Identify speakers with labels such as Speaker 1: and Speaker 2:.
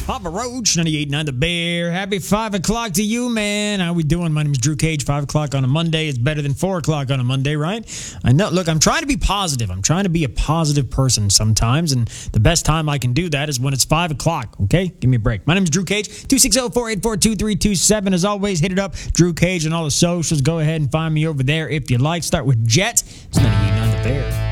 Speaker 1: Papa Roach, 98.9 The Bear. Happy 5 o'clock to you, man. How we doing? My name is Drew Cage. 5 o'clock on a Monday is better than 4 o'clock on a Monday, right? I know. Look, I'm trying to be positive. I'm trying to be a positive person sometimes, and the best time I can do that is when it's 5 o'clock, okay? Give me a break. My name is Drew Cage. 260-484-2327. As always, hit it up. Drew Cage on all the socials. Go ahead and find me over there if you like. Start with Jet. It's 98.9 The Bear.